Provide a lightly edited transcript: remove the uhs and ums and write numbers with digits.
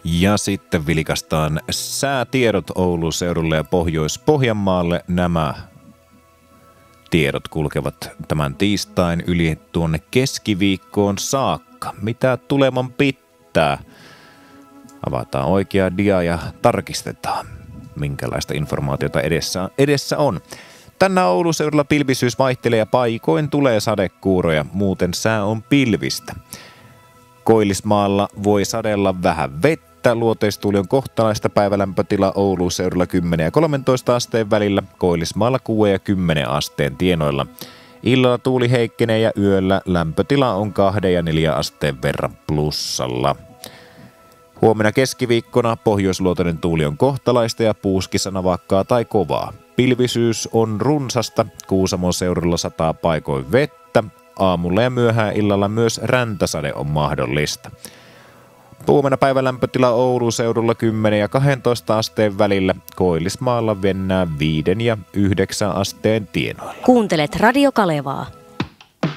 Ja sitten vilkastaan säätiedot Oulun seudulle ja Pohjois-Pohjanmaalle. Nämä tiedot kulkevat tämän tiistain yli tuonne keskiviikkoon saakka. Mitä tuleman pitää? Avataan oikea dia ja tarkistetaan, minkälaista informaatiota edessä on. Tänään Oulun seudulla pilvisyys vaihtelee ja paikoin tulee sadekuuroja, muuten sää on pilvistä. Koillismaalla voi sadella vähän vettä. Luoteistuuli on kohtalaista, päivälämpötila Oulun seudulla 10 ja 13 asteen välillä, Koillismaalla 6 ja 10 asteen tienoilla. Illalla tuuli heikkenee ja yöllä lämpötila on 2 ja 4 asteen verran plussalla. Huomenna keskiviikkona pohjoisluotoinen tuuli on kohtalaista ja puuskissa navakkaa tai kovaa. Pilvisyys on runsasta, Kuusamon seudulla sataa paikoin vettä. Aamulla ja myöhään illalla myös räntäsade on mahdollista. Huomenna päivälämpötila Oulun seudulla 10 ja 12 asteen välillä. Koillismaalla vennää 5 ja 9 asteen tienoilla. Kuuntelet Radio Kalevaa.